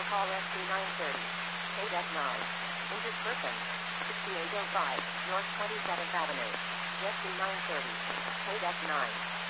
call SC930. KDEC 9. Injured person. 6805, North 27th Avenue. SC930. KDEC 9.